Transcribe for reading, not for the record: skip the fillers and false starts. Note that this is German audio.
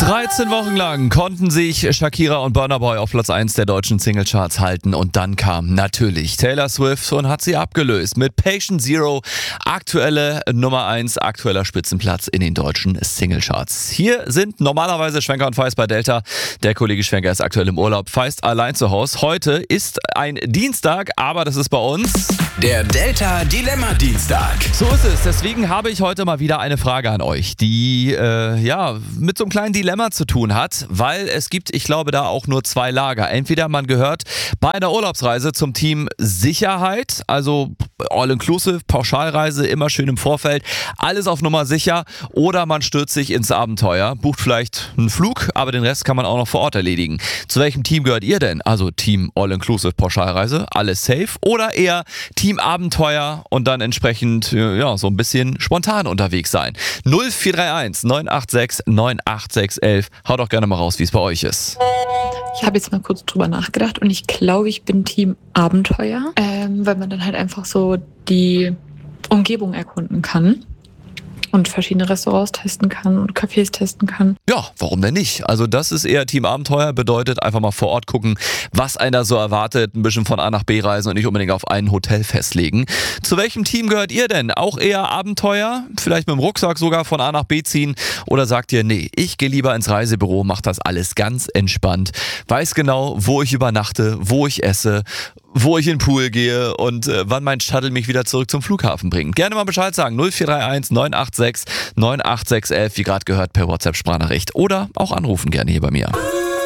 13 Wochen lang konnten sich Shakira und Burna Boy auf Platz 1 der deutschen Singlecharts halten und dann kam natürlich Taylor Swift und hat sie abgelöst mit Patient Zero, aktuelle Nummer 1, aktueller Spitzenplatz in den deutschen Singlecharts. Hier sind normalerweise Schwenker und Feist bei Delta. Der Kollege Schwenker ist aktuell im Urlaub, Feist allein zu Hause. Heute ist ein Dienstag, aber das ist bei uns der Delta Dilemma Dienstag. So ist es, deswegen habe ich heute mal wieder eine Frage an euch, die mit so einem kleinen Dilemma zu tun hat, weil es gibt, ich glaube, da auch nur zwei Lager. Entweder man gehört bei einer Urlaubsreise zum Team Sicherheit, also All-Inclusive, Pauschalreise, immer schön im Vorfeld, alles auf Nummer sicher, oder man stürzt sich ins Abenteuer, bucht vielleicht einen Flug, aber den Rest kann man auch noch vor Ort erledigen. Zu welchem Team gehört ihr denn? Also Team All-Inclusive, Pauschalreise, alles safe, oder eher Team Abenteuer und dann entsprechend so ein bisschen spontan unterwegs sein? 0431 986 98611. Haut doch gerne mal raus, wie es bei euch ist. Ich habe jetzt mal kurz drüber nachgedacht und ich glaube, ich bin Team Abenteuer, weil man dann halt einfach so die Umgebung erkunden kann und verschiedene Restaurants testen kann und Cafés testen kann. Ja, warum denn nicht? Also das ist eher Team Abenteuer, bedeutet einfach mal vor Ort gucken, was einen da so erwartet, ein bisschen von A nach B reisen und nicht unbedingt auf ein Hotel festlegen. Zu welchem Team gehört ihr denn? Auch eher Abenteuer? Vielleicht mit dem Rucksack sogar von A nach B ziehen? Oder sagt ihr, nee, ich gehe lieber ins Reisebüro, mach das alles ganz entspannt, weiß genau, wo ich übernachte, wo ich esse, wo ich in den Pool gehe und wann mein Shuttle mich wieder zurück zum Flughafen bringt. Gerne mal Bescheid sagen. 0431 986 98611, wie gerade gehört, per WhatsApp-Sprachnachricht. Oder auch anrufen gerne hier bei mir.